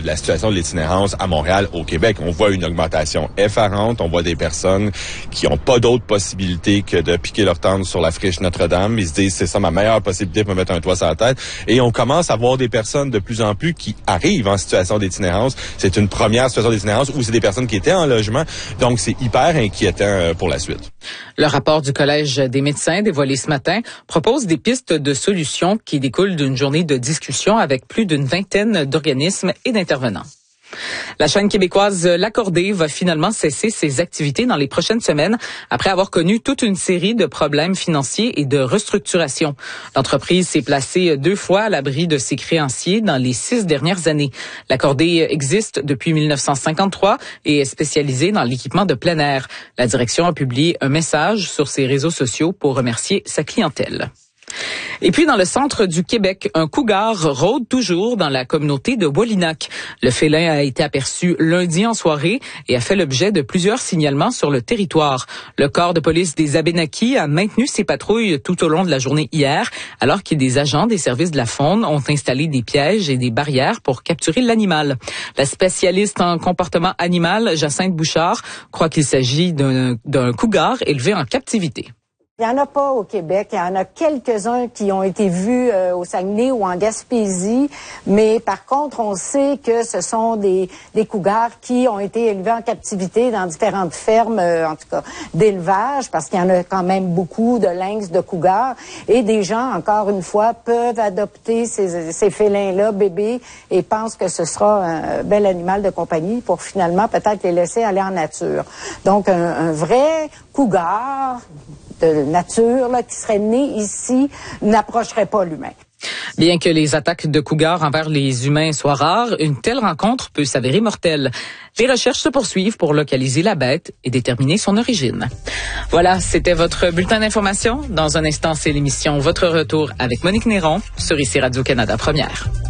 la situation de l'itinérance à Montréal, au Québec. On voit une augmentation effarante. On voit des personnes qui n'ont pas d'autre possibilité que de piquer leur tente sur la friche Notre-Dame. Ils se disent, c'est ça ma meilleure possibilité pour me mettre un toit sur la tête. Et on commence à voir des personnes de plus en plus qui arrivent en situation d'itinérance. C'est une première situation d'itinérance où c'est des personnes qui étaient en logement. Donc, c'est hyper inquiétant pour la suite. Le rapport du Collège des médecins dévoilé ce matin propose des pistes de solutions qui découlent d'une journée de discussion avec plus d'une vingtaine d'organismes et d'intervenants. La chaîne québécoise L'Accordé va finalement cesser ses activités dans les prochaines semaines après avoir connu toute une série de problèmes financiers et de restructuration. L'entreprise s'est placée 2 fois à l'abri de ses créanciers dans les 6 dernières années. L'Accordé existe depuis 1953 et est spécialisée dans l'équipement de plein air. La direction a publié un message sur ses réseaux sociaux pour remercier sa clientèle. Et puis, dans le centre du Québec, un cougar rôde toujours dans la communauté de Wallinac. Le félin a été aperçu lundi en soirée et a fait l'objet de plusieurs signalements sur le territoire. Le corps de police des Abénaquis a maintenu ses patrouilles tout au long de la journée hier, alors que des agents des services de la faune ont installé des pièges et des barrières pour capturer l'animal. La spécialiste en comportement animal, Jacinthe Bouchard, croit qu'il s'agit d'un cougar élevé en captivité. Il n'y en a pas au Québec. Il y en a quelques-uns qui ont été vus au Saguenay ou en Gaspésie. Mais par contre, on sait que ce sont des cougars qui ont été élevés en captivité dans différentes fermes, en tout cas d'élevage, parce qu'il y en a quand même beaucoup de lynx, de cougars. Et des gens, encore une fois, peuvent adopter ces félins-là, bébés, et pensent que ce sera un bel animal de compagnie pour finalement peut-être les laisser aller en nature. Donc, un vrai cougar de nature là, qui serait né ici n'approcherait pas l'humain. Bien que les attaques de cougars envers les humains soient rares, une telle rencontre peut s'avérer mortelle. Les recherches se poursuivent pour localiser la bête et déterminer son origine. Voilà, c'était votre bulletin d'information. Dans un instant, c'est l'émission Votre Retour avec Monique Néron sur ici Radio-Canada Première.